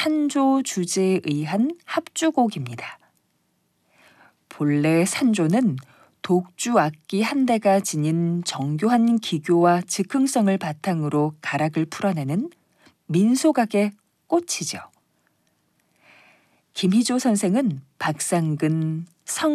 산조 주제에 의한 합주곡입니다. 본래 산조는 독주 악기 한 대가 지닌 정교한 기교와 즉흥성을 바탕으로 가락을 풀어내는 민속악의 꽃이죠. 김희조 선생은 박상근